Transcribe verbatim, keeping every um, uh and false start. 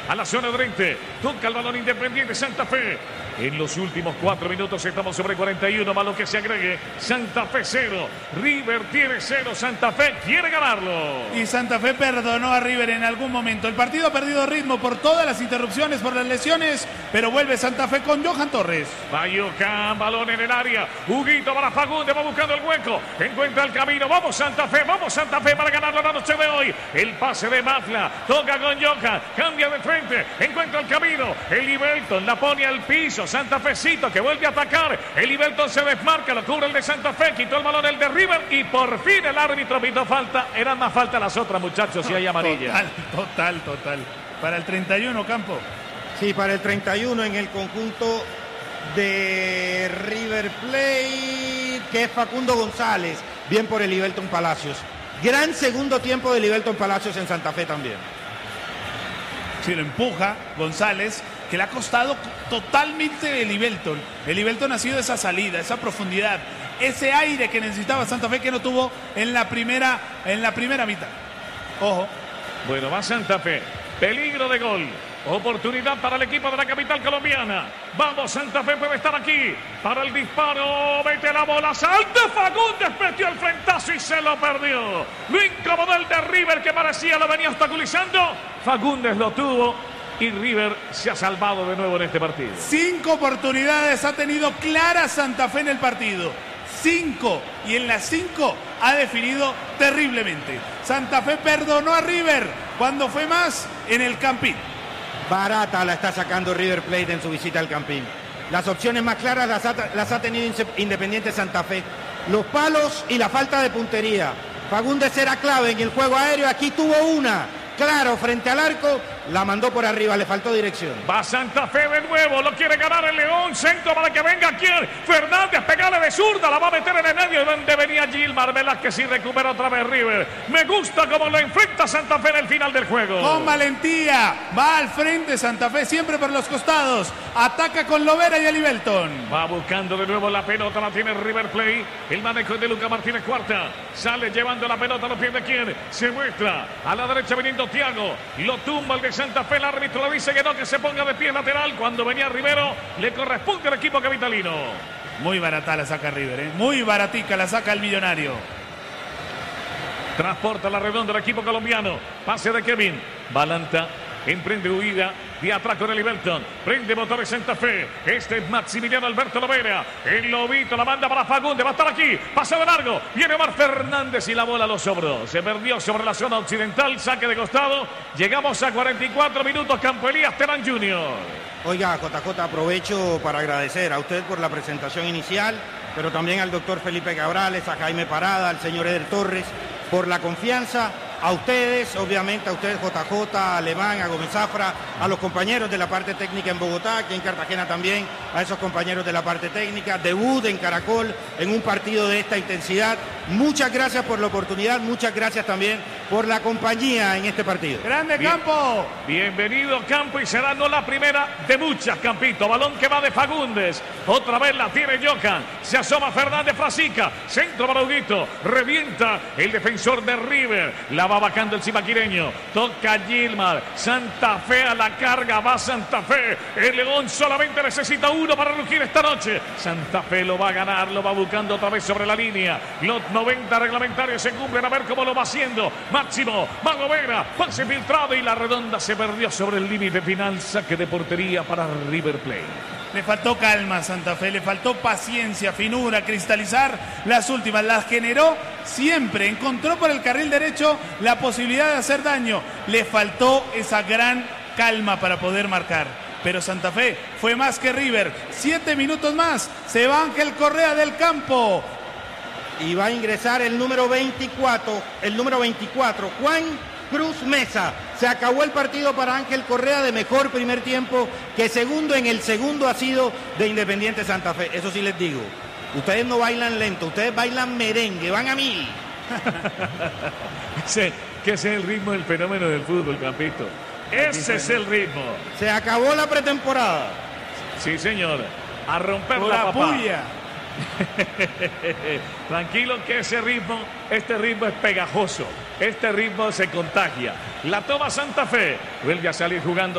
a la zona de veinte. Toca el balón Independiente Santa Fe. En los últimos cuatro minutos estamos sobre cuarenta y uno, más lo que se agregue. Santa Fe cero, River tiene cero. Santa Fe quiere ganarlo. Y Santa Fe perdonó a River en algún momento. El partido ha perdido ritmo por todas las interrupciones, por las lesiones, pero vuelve Santa Fe con Johan Torres. Va Johan, balón en el área. Huguito para Fagundes, va buscando el hueco. Encuentra el camino. Vamos Santa Fe, vamos Santa Fe para ganarlo la noche de hoy. El pase de Mafla, toca con Johan, cambia de frente, encuentra el camino. El Ibelton la pone al piso. Santa Fecito que vuelve a atacar. El Ibelton se desmarca, lo cubre el de Santa Fe, quitó el balón el de River y por fin el árbitro pitó falta. Eran más falta las otras, muchachos, si hay amarilla. Total, total, total. Para el treinta y uno, Campo. Sí, para el treinta y uno en el conjunto de River Plate, que es Facundo González. Bien por el Ibelton Palacios. Gran segundo tiempo del Ibelton Palacios en Santa Fe también. Sí, lo empuja González, que le ha costado totalmente el Ibelton. El Ibelton ha sido esa salida, esa profundidad, ese aire que necesitaba Santa Fe, que no tuvo en la primera, en la primera mitad. Ojo. Bueno, va Santa Fe. Peligro de gol. Oportunidad para el equipo de la capital colombiana. Vamos, Santa Fe puede estar aquí para el disparo. Mete la bola, salta Fagundes, metió el frentazo y se lo perdió. Lo incomodó el de River, que parecía lo venía obstaculizando. Fagundes lo tuvo y River se ha salvado de nuevo en este partido. Cinco oportunidades ha tenido clara Santa Fe en el partido. Cinco. Y en las cinco ha definido terriblemente. Santa Fe perdonó a River cuando fue más en el Campín. Barata la está sacando River Plate en su visita al Campín. Las opciones más claras las ha, las ha tenido Independiente Santa Fe. Los palos y la falta de puntería. Fagundes era clave en el juego aéreo. Aquí tuvo una. Claro, frente al arco, la mandó por arriba, le faltó dirección. Va Santa Fe de nuevo, lo quiere ganar el León, centro para que venga quien, Fernández, pegarle de zurda, la va a meter en el medio, donde venía Gilmar Velázquez y recupera otra vez River. Me gusta cómo lo enfrenta Santa Fe en el final del juego. Con valentía, va al frente Santa Fe, siempre por los costados, ataca con Lovera y el Ibelton. Va buscando de nuevo la pelota, la tiene River Plate, el manejo de Luca Martínez Cuarta, sale llevando la pelota a los pies de quien, se muestra a la derecha viniendo Thiago, lo tumba el de Santa Fe, el árbitro le dice que no, que se ponga de pie lateral. Cuando venía Rivero, le corresponde al equipo capitalino. Muy barata la saca River, ¿eh? Muy baratica la saca el millonario. Transporta la redonda el equipo colombiano, pase de Kevin, Balanta, emprende huida de atrás con el Ibelton, prende motores Santa Fe, este es Maximiliano Alberto Lovera, el Lobito la manda para Fagundes, va a estar aquí, pasa de largo, viene Omar Fernández y la bola lo sobró, se perdió sobre la zona occidental, saque de costado, llegamos a cuarenta y cuatro minutos, Campo Elías Terán junior Oiga, J J, aprovecho para agradecer a usted por la presentación inicial, pero también al doctor Felipe Cabrales, a Jaime Parada, al señor Eder Torres, por la confianza. A ustedes, obviamente, a ustedes J J, a Alemán, a Gómez Zafra, a los compañeros de la parte técnica en Bogotá, aquí en Cartagena también, a esos compañeros de la parte técnica, debut en Caracol, en un partido de esta intensidad. Muchas gracias por la oportunidad, muchas gracias también por la compañía en este partido. ¡Grande Bien, Campo! Bienvenido Campo y será no la primera de muchas, Campito. Balón que va de Fagundes, otra vez la tiene Johan, se asoma Fernández Frasica, centro para Huguito, revienta el defensor de River, la va bajando el cibaquireño, toca Gilmar, Santa Fe a la carga, va Santa Fe, el León solamente necesita uno para rugir esta noche, Santa Fe lo va a ganar, lo va buscando otra vez sobre la línea, los noventa reglamentarios se cumplen, a ver cómo lo va haciendo, Máximo, va Lovera, pase filtrado y la redonda se perdió sobre el límite final, saque de portería para River Plate. Le faltó calma a Santa Fe, le faltó paciencia, finura, cristalizar las últimas. Las generó siempre, encontró por el carril derecho la posibilidad de hacer daño. Le faltó esa gran calma para poder marcar. Pero Santa Fe fue más que River. Siete minutos más, se va Ángel Correa del campo. Y va a ingresar el número veinticuatro, el número veinticuatro, Juan Cruz Mesa. Se acabó el partido para Ángel Correa, de mejor primer tiempo que segundo. En el segundo ha sido de Independiente Santa Fe. Eso sí les digo. Ustedes no bailan lento, ustedes bailan merengue, van a mil. Ese, que ese es el ritmo del fenómeno del fútbol, Campito. Ese es el ritmo. Se acabó la pretemporada. Sí, señor. A romper Por la, la papá. puya. Tranquilo que ese ritmo, este ritmo es pegajoso. Este ritmo se contagia. La toma Santa Fe. Vuelve a salir jugando.